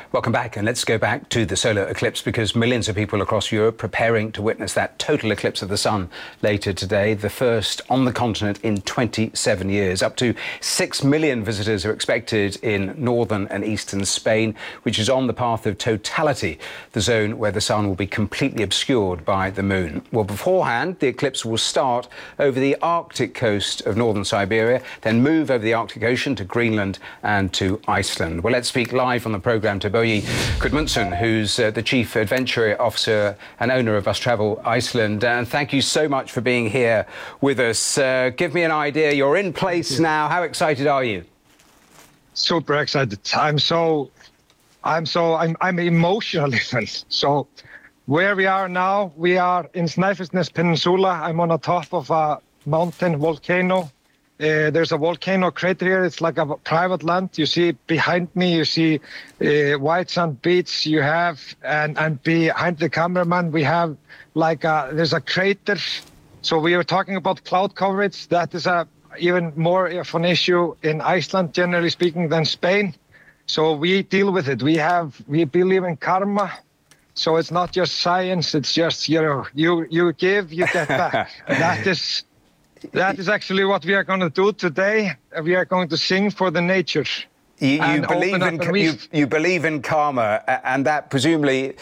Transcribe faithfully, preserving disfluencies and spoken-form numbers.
Welcome back, and let's go back to the solar eclipse because millions of people across Europe preparing to witness that total eclipse of the sun later today, the first on the continent in twenty-seven years. Up to six million visitors are expected in northern and eastern Spain, which is on the path of totality, the zone where the sun will be completely obscured by the moon. Well, beforehand, the eclipse will start over the Arctic coast of northern Siberia, then move over the Arctic Ocean to Greenland and to Iceland. Well, let's speak live on the programme to Bogi Gudmundsson, who's uh, the Chief Adventure Officer and owner of Us Travel Iceland. And thank you so much for being here with us. Uh, give me an idea. You're in place now. How excited are you? Super excited. I'm so, I'm so, I'm, I'm emotional even. So where we are now, we are in Snæfellsnes Peninsula. I'm on the top of a mountain volcano. Uh, there's a volcano crater here. It's like a private land. You see behind me, you see uh, white sand beach. You have, and, and behind the cameraman, we have like a, there's a crater. So we were talking about cloud coverage. That is a even more of an issue in Iceland, generally speaking, than Spain. So we deal with it. We have, we believe in karma. So it's not just science. It's just, you know, you, you give, you get back. That is... That is actually what we are going to do today. We are going to sing for the nature. You, you believe in you, you believe in karma, and that presumably